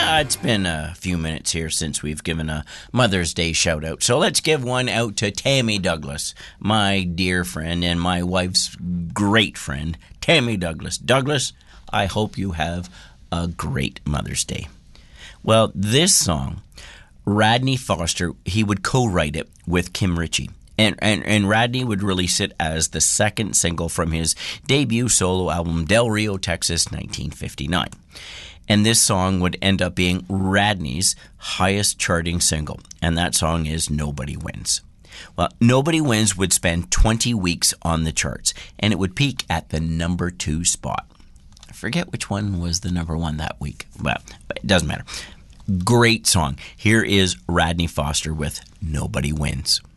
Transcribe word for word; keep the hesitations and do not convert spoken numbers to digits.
Uh, it's been a few minutes here since we've given a Mother's Day shout out. So let's give one out to Tammy Douglas, my dear friend and my wife's great friend, Tammy Douglas. Douglas, I hope you have a great Mother's Day. Well, this song, Radney Foster, he would co-write it with Kim Ritchie. And, and and Radney would release it as the second single from his debut solo album, Del Rio, Texas, nineteen fifty-nine. And this song would end up being Radney's highest charting single. And that song is Nobody Wins. Well, Nobody Wins would spend twenty weeks on the charts. And it would peak at the number two spot. I forget which one was the number one that week. Well, it doesn't matter. Great song. Here is Radney Foster with Nobody Wins.